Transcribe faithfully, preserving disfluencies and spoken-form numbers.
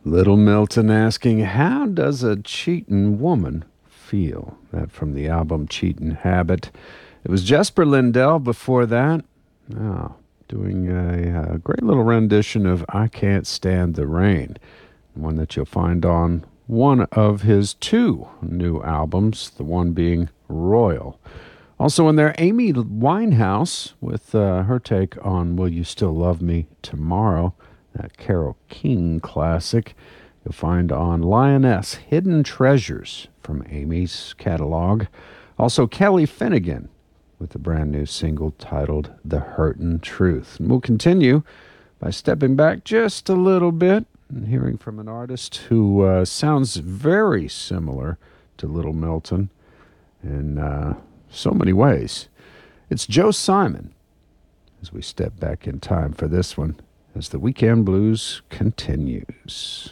Little Milton asking, how does a cheatin' woman feel? That from the album Cheatin' Habit. It was Jesper Lindell before that. Oh, doing a, a great little rendition of I Can't Stand the Rain, one that you'll find on one of his two new albums, the one being Royal. Also in there, Amy Winehouse with uh, her take on Will You Still Love Me Tomorrow, that Carole King classic. You'll find on Lioness, Hidden Treasures from Amy's catalog. Also Kelly Finnegan with a brand new single titled The Hurtin' Truth. And we'll continue by stepping back just a little bit and hearing from an artist who uh, sounds very similar to Little Milton in uh, so many ways. It's Joe Simon as we step back in time for this one as the Weekend Blues continues.